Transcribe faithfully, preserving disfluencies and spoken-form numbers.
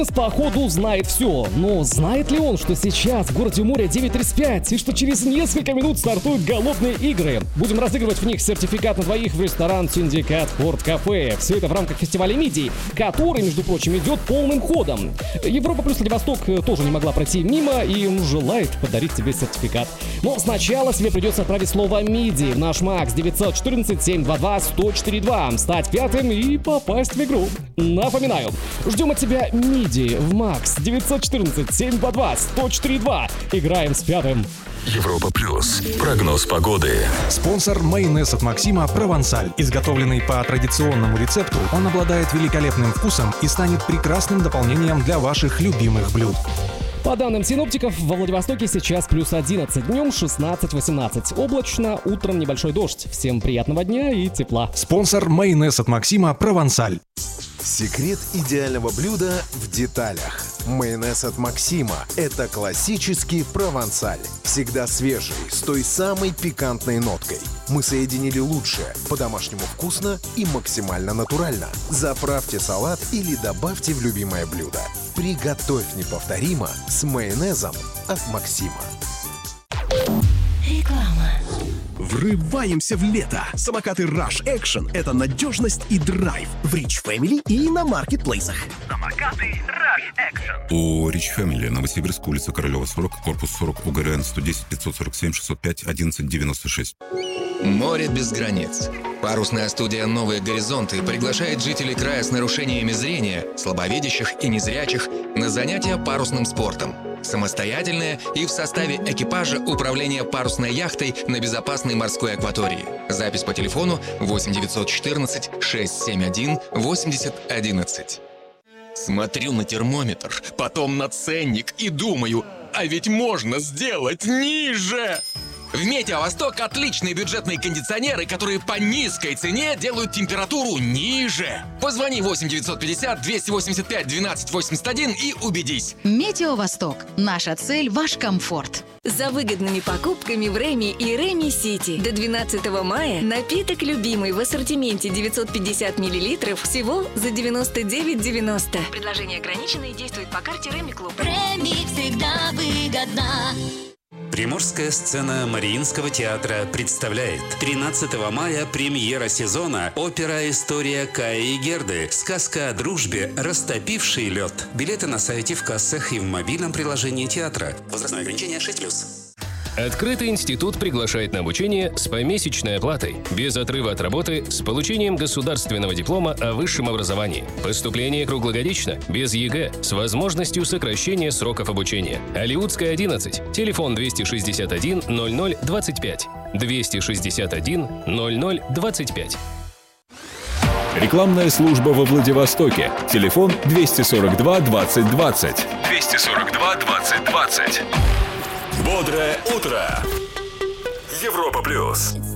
Походу знает все, но знает ли он, что сейчас в городе у моря девять тридцать пять и что через несколько минут стартуют голодные игры? Будем разыгрывать в них сертификат на двоих в ресторан «Синдикат Спорт Кафе». Все это в рамках фестиваля мидий, который, между прочим, идет полным ходом. Европа плюс Владивосток тоже не могла пройти мимо и желает подарить тебе сертификат. Но сначала себе придется отправить слово «мидии» в наш МАКС девятьсот четырнадцать семь два два сто четыре два, стать пятым и попасть в игру. Напоминаю, ждем от тебя мидии в МАКС девятьсот четырнадцать семь два два сто четыре два. Играем с пятым. Европа плюс. Прогноз погоды. Спонсор майонез от Максима «Провансаль». Изготовленный по традиционному рецепту, он обладает великолепным вкусом и станет прекрасным дополнением для ваших любимых блюд. По данным синоптиков, во Владивостоке сейчас плюс одиннадцать, днем шестнадцать-восемнадцать. Облачно, утром небольшой дождь. Всем приятного дня и тепла. Спонсор майонез от Максима «Провансаль». Секрет идеального блюда в деталях. Майонез от Максима – это классический провансаль. Всегда свежий, с той самой пикантной ноткой. Мы соединили лучшее, по-домашнему вкусно и максимально натурально. Заправьте салат или добавьте в любимое блюдо. Приготовь неповторимо с майонезом от Максима. Реклама. Врываемся в лето. Самокаты Rush Action — это надежность и драйв в Rich Family и на маркетплейсах. Самокаты Rush Action. У Rich Family, Новосибирск, улица Королева, сорок, корпус сорок, УГРН сто десять пятьсот сорок семь шестьсот пять одиннадцать девяносто шесть. Море без границ. Парусная студия «Новые горизонты» приглашает жителей края с нарушениями зрения, слабовидящих и незрячих на занятия парусным спортом. Самостоятельное и в составе экипажа управление парусной яхтой на безопасной морской акватории. Запись по телефону восемь девятьсот четырнадцать шестьсот семьдесят один восемьдесят одиннадцать. Смотрю на термометр, потом на ценник и думаю, а ведь можно сделать ниже! В Метеовосток отличные бюджетные кондиционеры, которые по низкой цене делают температуру ниже. Позвони восемь девятьсот пятьдесят двести восемьдесят пять двенадцать восемьдесят один и убедись. Метеовосток. Наша цель – ваш комфорт. За выгодными покупками в Реми и Реми Сити. До двенадцатого мая напиток любимый в ассортименте девятьсот пятьдесят миллилитров всего за девяносто девять девяносто. Предложение ограничено и действует по карте Реми Клуб. Реми всегда выгодна. Приморская сцена Мариинского театра представляет тринадцатого мая премьера сезона опера «История Каи и Герды. Сказка о дружбе, растопивший лед». Билеты на сайте, в кассах и в мобильном приложении театра. Возрастное ограничение шесть плюс. Открытый институт приглашает на обучение с помесячной оплатой, без отрыва от работы, с получением государственного диплома о высшем образовании. Поступление круглогодично, без ЕГЭ, с возможностью сокращения сроков обучения. Алиутская, одиннадцать, телефон двести шестьдесят один ноль ноль двадцать пять, двести шестьдесят один ноль ноль двадцать пять. Рекламная служба во Владивостоке. Телефон двести сорок два двадцать двадцать. двести сорок два двадцать двадцать. Бодрое утро. Европа плюс.